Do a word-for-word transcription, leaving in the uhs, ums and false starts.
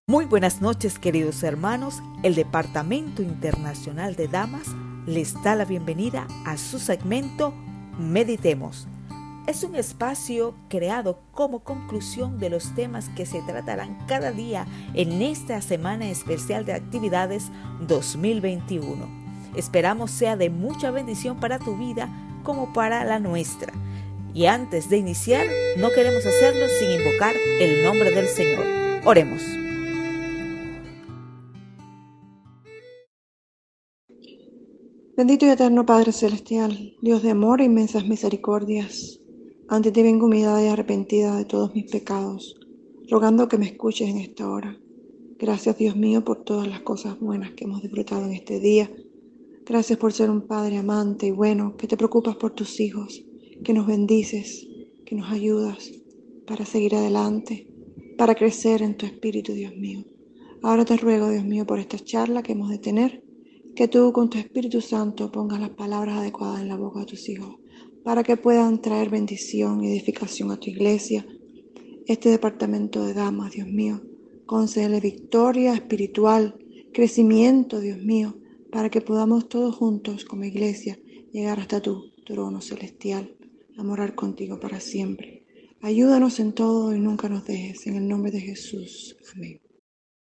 Muy buenas noches, queridos hermanos. El Departamento Internacional de Damas les da la bienvenida a su segmento Meditemos. Es un espacio creado como conclusión de los temas que se tratarán cada día en esta semana especial de actividades dos mil veintiuno. Esperamos sea de mucha bendición para tu vida como para la nuestra. Y antes de iniciar, no queremos hacerlo sin invocar el nombre del Señor. Oremos. Bendito y eterno Padre Celestial, Dios de amor e inmensas misericordias, ante ti vengo humillada y arrepentida de todos mis pecados, rogando que me escuches en esta hora. Gracias, Dios mío, por todas las cosas buenas que hemos disfrutado en este día. Gracias por ser un Padre amante y bueno, que te preocupas por tus hijos, que nos bendices, que nos ayudas para seguir adelante, para crecer en tu espíritu, Dios mío. Ahora te ruego, Dios mío, por esta charla que hemos de tener, que tú con tu Espíritu Santo pongas las palabras adecuadas en la boca de tus hijos, para que puedan traer bendición y edificación a tu iglesia. Este departamento de damas, Dios mío, concédele victoria espiritual, crecimiento, Dios mío, para que podamos todos juntos como iglesia llegar hasta tu trono celestial, a morar contigo para siempre. Ayúdanos en todo y nunca nos dejes. En el nombre de Jesús. Amén.